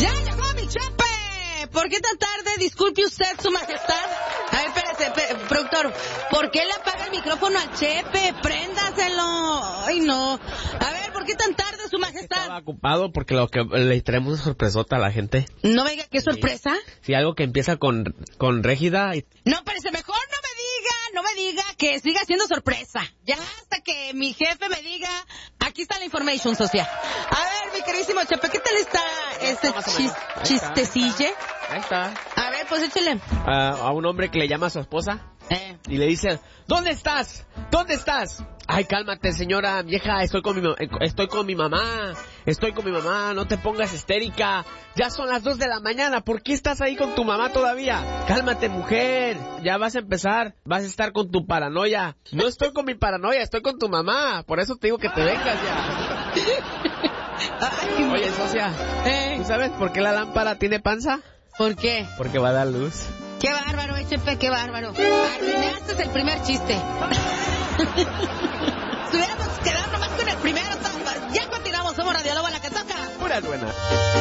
¡Ya llegó mi Chepe! ¿Por qué tan tarde? Disculpe usted, su majestad. A ver, espérese, productor. ¿Por qué le apaga el micrófono al Chepe? Préndaselo. Ay, no. A ver, ¿por qué tan tarde, su majestad? Estaba ocupado porque lo que le traemos una sorpresota a la gente. No me diga, ¿qué sorpresa? Sí, algo que empieza con Régida. No, parece mejor no me diga que siga siendo sorpresa. Ya hasta que mi jefe me diga, aquí está la information social. A ver, mi queridísimo Chepe, ¿qué tal está este chistecille? Ahí está. A ver, pues échale. A un hombre que le llama a su esposa y le dice, ¿dónde estás? ¿Dónde estás? Ay, cálmate, señora vieja, estoy con mi mamá, no te pongas histérica. Ya son las 2 de la mañana, ¿por qué estás ahí con tu mamá todavía? Cálmate, mujer, ya vas a empezar, vas a estar con tu paranoia. No estoy con mi paranoia, estoy con tu mamá, por eso te digo que te vengas ya. Oye, socia, ¿tú sabes por qué la lámpara tiene panza? ¿Por qué? Porque va a dar luz. Qué bárbaro, Chepe, qué bárbaro. Arruinaste el primer chiste. Si hubiéramos quedado nomás con el primero, ya continuamos, somos Radio Lobo, la que toca. Pura buena.